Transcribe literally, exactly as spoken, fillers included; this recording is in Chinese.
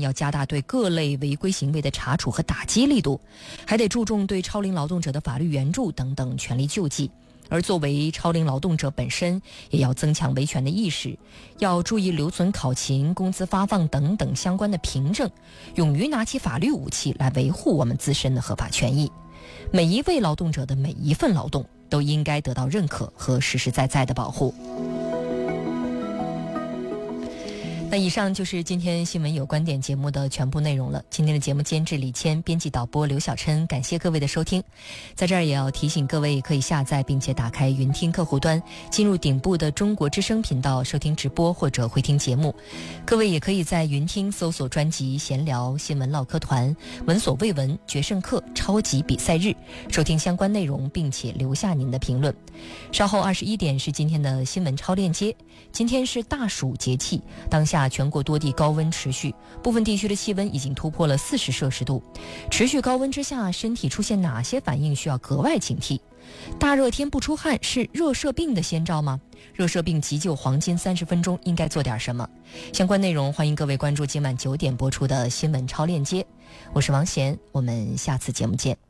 要加大对各类违规行为的查处和打击力度，还得注重对超龄劳动者的法律援助等等权利救济。而作为超龄劳动者本身，也要增强维权的意识，要注意留存考勤、工资发放等等相关的凭证，勇于拿起法律武器来维护我们自身的合法权益。每一位劳动者的每一份劳动都应该得到认可和实实在在的保护。那以上就是今天新闻有观点节目的全部内容了。今天的节目监制李谦，编辑导播刘小琛，感谢各位的收听。在这儿也要提醒各位，可以下载并且打开云听客户端，进入顶部的中国之声频道收听直播或者回听节目。各位也可以在云听搜索专辑闲聊、新闻唠嗑团、闻所未闻、决胜课、超级比赛日，收听相关内容并且留下您的评论。稍后二十一点是今天的新闻超链接。今天是大暑节气，当下全国多地高温持续，部分地区的气温已经突破了四十摄氏度。持续高温之下，身体出现哪些反应需要格外警惕？大热天不出汗是热射病的先兆吗？热射病急救黄金三十分钟应该做点什么？相关内容欢迎各位关注今晚九点播出的新闻超链接。我是王贤，我们下次节目见。